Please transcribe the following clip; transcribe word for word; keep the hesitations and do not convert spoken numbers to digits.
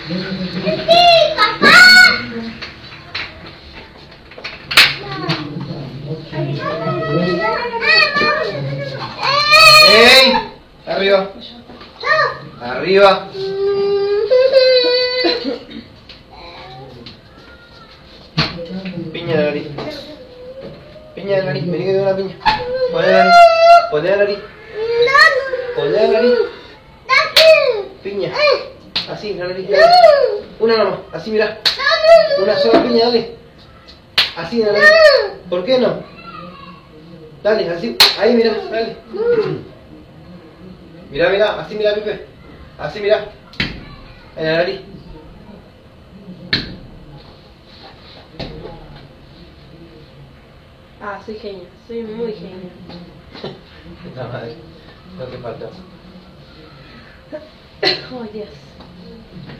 papá! ¡Ey! Arriba. Arriba. Piña de nariz. Piña de nariz. Vení que te doy una piña. Ponle la nariz. Ponle la nariz. Ponle la nariz. Piña. Así, la nariz. Una nomás. Así, mirá. Una sola piña, dale. Así, la nariz. ¿Por qué no? Dale, así. Ahí, mirá, dale. Mirá, mirá. Así, mirá, Pipe. Así, mirá. En la nariz. Ah, soy genia, soy muy genia. Puta madre. No te falta. Oh, Dios.